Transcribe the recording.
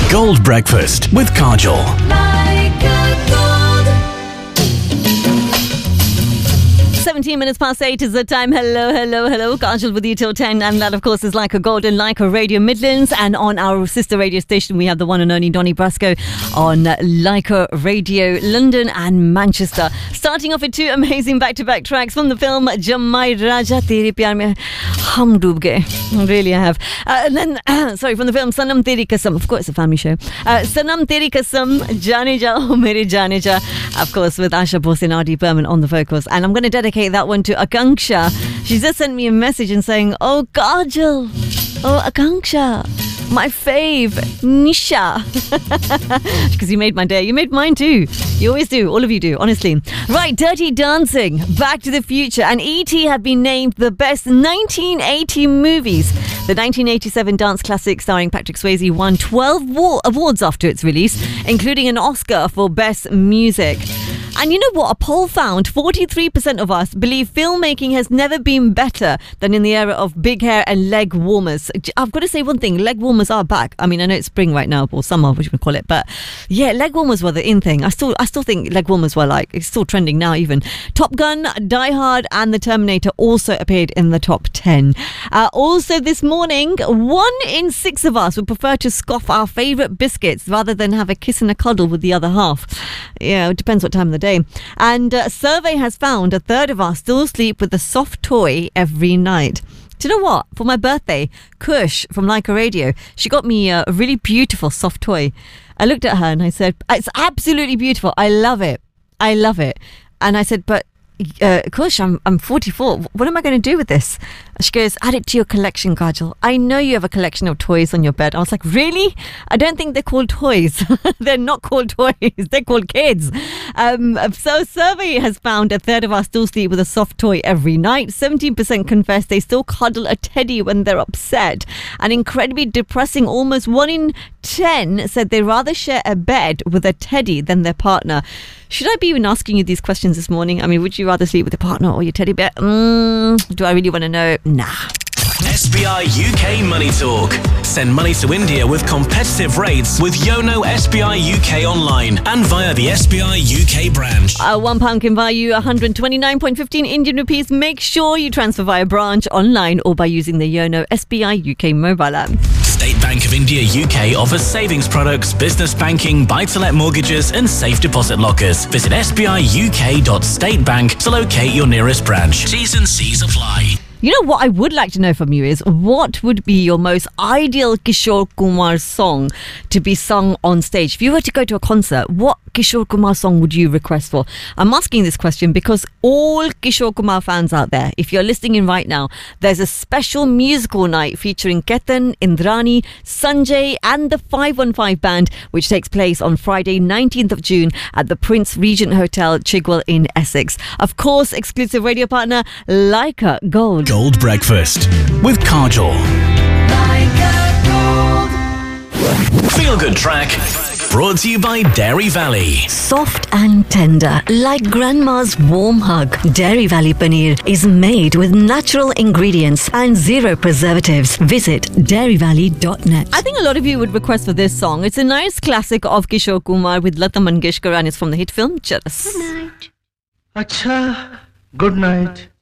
Gold Breakfast with Kajol. 17 minutes past 8 is the time. Hello. Kajol with you till 10. And that, of course, is Like a Gold and Like a Radio Midlands. And on our sister radio station, we have the one and only Donny Brasco on Like a Radio London and Manchester. Starting off with two amazing back-to-back tracks from the film Jammai Raja Tere Pyar Mein Hum Doob Gaye. Really, I have. And then, from the film Sanam Teri Kasam. Of course, it's a family show. Sanam Teri Kasam, Jaane Jao Mere Jaane Ja. Of course, with Asha Bose and R.D. Berman on the vocals. And I'm going to dedicate that one to Akanksha. She's just sent me a message and saying, "Oh, Kajol. Oh, Akanksha. My fave, Nisha." Because you made my day. You made mine too. You always do. All of you do, honestly. Right, Dirty Dancing, Back to the Future, and E.T. have been named the best 1980 movies. The 1987 dance classic starring Patrick Swayze won 12 awards after its release, including an Oscar for Best Music. And you know what? A poll found 43% of us believe filmmaking has never been better than in the era of big hair and leg warmers. I've got to say one thing, leg warmers are back. I mean, I know it's spring right now, or summer, what you would call it, but yeah, leg warmers were the in thing. I still think leg warmers were like, it's still trending now even. Top Gun, Die Hard and The Terminator also appeared in the top 10. Also this morning, 1 in 6 of us would prefer to scoff our favourite biscuits rather than have a kiss and a cuddle with the other half. Yeah, it depends what time of the day. And a survey has found a third of us still sleep with a soft toy every night. Do you know what? For my birthday, Kush from Like a Radio, she got me a really beautiful soft toy. I looked at her and I said, "It's absolutely beautiful. I love it. I love it." And I said, "But Kush, I'm 44. What am I going to do with this?" She goes, "Add it to your collection, Kajol. I know you have a collection of toys on your bed." I was like, "Really? I don't think they're called toys." They're not called toys. They're called kids. So a survey has found a third of us still sleep with a soft toy every night. 17% confess they still cuddle a teddy when they're upset. And incredibly depressing, almost 1 in 10 said they rather share a bed with a teddy than their partner. Should I be even asking you these questions this morning? I mean, would you rather sleep with a partner or your teddy bear? Do I really want to know? Nah. SBI UK Money Talk. Send money to India with competitive rates with Yono SBI UK online and via the SBI UK branch. £1 can buy you 129.15 Indian rupees. Make sure you transfer via branch, online or by using the Yono SBI UK mobile app. State Bank of India UK offers savings products, business banking, buy-to-let mortgages and safe deposit lockers. Visit sbiuk.statebank to locate your nearest branch. T's and C's apply. You know what I would like to know from you is, what would be your most ideal Kishore Kumar song to be sung on stage? If you were to go to a concert, what Kishore Kumar song would you request for? I'm asking this question because all Kishore Kumar fans out there, if you're listening in right now, there's a special musical night featuring Ketan, Indrani, Sanjay and the 515 band, which takes place on Friday 19th of June at the Prince Regent Hotel, Chigwell in Essex. Of course, exclusive radio partner Like a Gold. Gold Breakfast with Kajol. Feel Good Track brought to you by Dairy Valley. Soft and tender, like grandma's warm hug. Dairy Valley Paneer is made with natural ingredients and 0 preservatives. Visit dairyvalley.net. I think a lot of you would request for this song. It's a nice classic of Kishore Kumar with Lata Mangeshkar and it's from the hit film Charas. Good night. Acha, good night.